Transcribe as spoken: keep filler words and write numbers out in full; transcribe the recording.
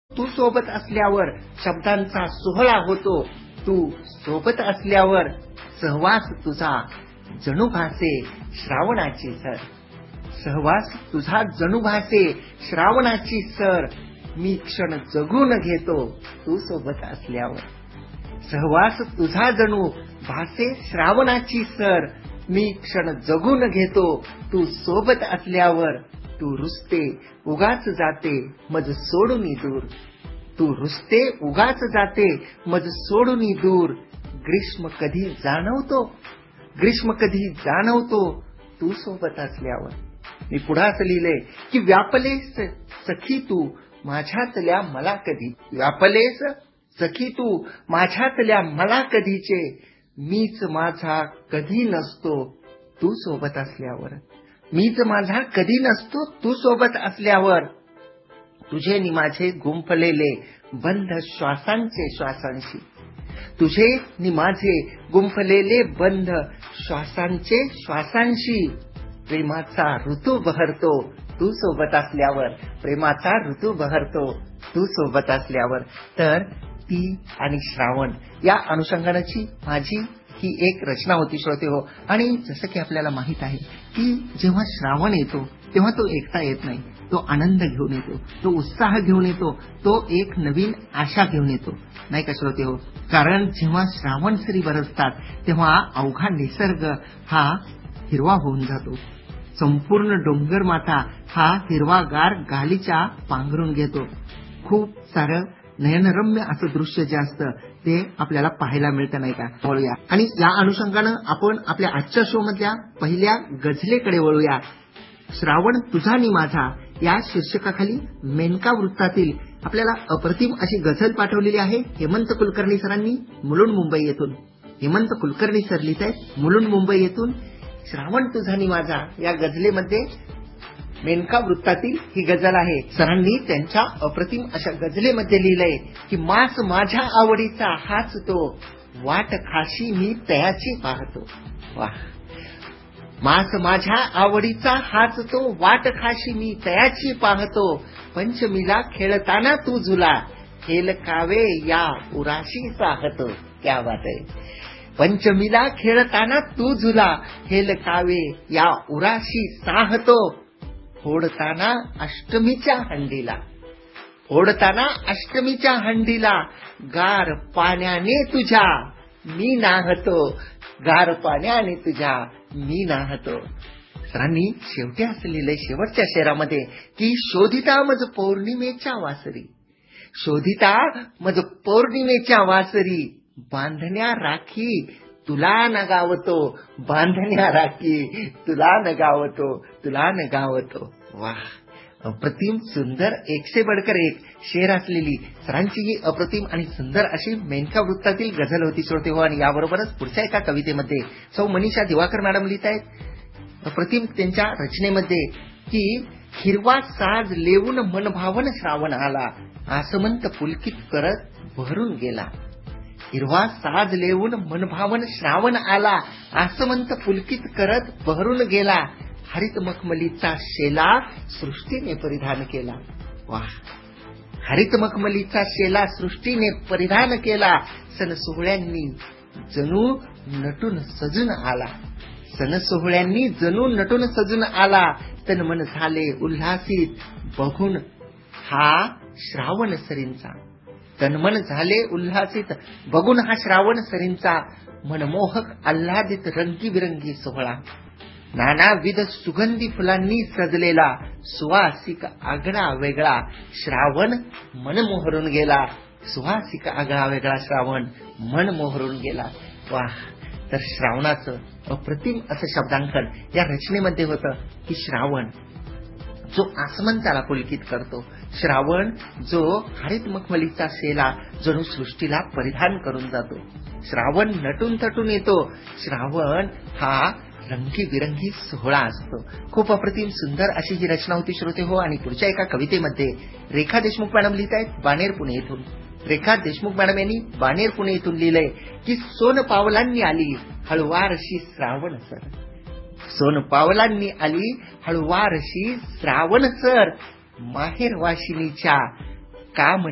तू सोबत असल्यावर शब्दांचा सोहळा होतो. तू सोबत असल्यावर सहवास तुझा जणू भासे श्रावणाची सर. सहवास तुझा जणू भासे श्रावणाची सर. मी क्षण जगून घेतो तू सोबत असल्यावर. सहवास तुझा जणू भासे श्रावणाची सर. मी क्षण जगून घेतो तू सोबत असल्यावर. तू रुसते उगाच जाते मज सोडून दूर. तू रुसते उगाच जाते मज सोडून दूर. ग्रीष्म कधी जाणवतो ग्रीष्म कधी जाणवतो तू सोबत असल्यावर. मी पुढे असं लिहिलंय की व्यापलेस सखी तू माझ्यातल्या मला कधी. व्यापलेस सखी तू माझ्यातल्या मला कधीचे. मीच माझा कधी नसतो तू सोबत असल्यावर. मीच माझा कधी नसतो तू सोबत असल्यावर. तुझे नि माझे गुंफलेले बंध श्वासांचे श्वासांशी. तुझे नि माझे गुंफलेले बंध श्वासांचे श्वासांशी. प्रेमाचा ऋतू बहरतो तू सोबत असल्यावर. प्रेमाचा ऋतू बहरतो तू सोबत असल्यावर. तर ती आणि श्रावण या अनुषंगानाची माझी ही एक रचना होती श्रोते हो. आणि जसं की आपल्याला माहित आहे की जेव्हा श्रावण येतो तेव्हा तो एकटा येत नाही. तो आनंद घेऊन येतो, तो उत्साह घेऊन येतो, तो एक नवीन आशा घेऊन येतो, नाही का श्रोते हो. कारण जेव्हा श्रावण सरी बरसतात तेव्हा अवघा निसर्ग हा हिरवा होऊन जातो. संपूर्ण डोंगर माथा हा हिरवागार गालीच्या पांघरून घेतो. खूप सारं नयनरम्य असं दृश्य जे असतं ते आपल्याला पाहायला मिळतं, नाही का. वळूया आणि या अनुषंगानं आपण आपल्या आजच्या शो मधल्या पहिल्या गझलेकडे वळूया. श्रावण तुझा नि माझा या शीर्षकाखाली मेनका वृत्तातील आपल्याला अप्रतिम अशी गझल पाठवलेली आहे हेमंत कुलकर्णी सरांनी मुलुंड मुंबई येथून. हेमंत कुलकर्णी सर लिहित आहेत मुलुंड मुंबई येथून. श्रावण तुझा नि माझा या गझलेमध्ये मेनका वृत्तातील ही गझल आहे. सरांनी त्यांच्या अप्रतिम अशा गझलेमध्ये लिहिलंय की मास माझ्या आवडीचा हाच तो. वाट खाशी मी तयाची पाहतो. वाह. मास माझ्या आवडीचा हाच तो. वाट खाशी मी तयाची पाहतो. पंचमीला खेळताना तू झुला. हेल कावे या उराशी साहतो. क्या बात आहे. पंचमीला खेळताना तू झुला. हेल कावे या उराशी साहतो. फोडताना अष्टमीच्या हंडीला. फोडताना अष्टमीच्या हंडीला. गार पाण्याने तुझ्या मी नाहतो. गार पाण्याने तुझ्या मी नाहतो. सरांनी शेवटी असं लिहिलंय शेवटच्या शेरामध्ये की शोधिता मज पौर्णिमेच्या वासरी. शोधिता मज पौर्णिमेच्या वासरी. बांधण्या राखी तुला नगावतो. बांधण्या राखी तुला नगावतो. तुला नगावतो. वाह. अप्रतिम सुंदर एकशे बडकर एक शेर असलेली सरांची ही अप्रतिम आणि सुंदर अशी मेनका वृत्तातील गझल होती श्रोते हो. आणि याबरोबरच पुढच्या एका कवितेमध्ये सौ मनीषा दिवाकर मॅडम लिहित आहेत अप्रतिम त्यांच्या रचनेमध्ये की हिरवा साज लेवून मनभावन श्रावण आला. आसमंत पुलकित करत भरून गेला. हिरवा साज लेवून मनभावन श्रावण आला. आसमंत पुलकित करत बहरून गेला. हरित मखमलीचा शेला सृष्टीने परिधान केला. वाह. हरित मखमलीचा शेला सृष्टीने परिधान केला. सण सोहळ्यांनी जणू नटून सजून आला. सण सोहळ्यांनी जणू नटून सजून आला. तन मन झाले उल्हासित बघून हा श्रावण सरींचा. तनमन झाले उल्हासित बघून हा श्रावण सरींचा. मनमोहक आल्हादित रंगीबिरंगी सोहळा. नानाविध सुगंधी फुलांनी सजलेला. सुवासिक आगळा वेगळा श्रावण मन मोहरून गेला. सुवासिक आगळा वेगळा श्रावण मन मोहरून गेला. वाह. तर श्रावणाचं अप्रतिम असं शब्दांकन या रचनेमध्ये होतं की श्रावण जो आसमंताला पुलकित करतो. श्रावण जो हरित मखमलीचा शेला जणू सृष्टीला परिधान करून जातो. श्रावण नटून थटून येतो. श्रावण हा रंगीबिरंगी सोहळा असतो. खूप अप्रतिम सुंदर अशी ही रचना होती श्रोते हो. आणि पुढच्या एका कवितेमध्ये रेखा देशमुख मॅडम लिहित आहेत बाणेर पुणे येथून. रेखा देशमुख मॅडम यांनी बाणेर पुणे येथून लिहिलंय की सोन पावलांनी आली हळुवारशी श्रावण सर. सोन पावलांनी आली हळुवारशी श्रावण सर. माहेर वाशिनीच्या काम